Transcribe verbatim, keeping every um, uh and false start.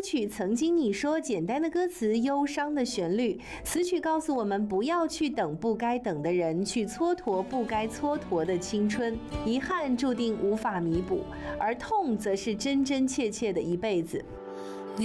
曲曾经你说，简单的歌词，忧伤的旋律。词曲告诉我们，不要去等不该等的人，去蹉跎不该蹉跎的青春。遗憾注定无法弥补，而痛则是真真切切的一辈子。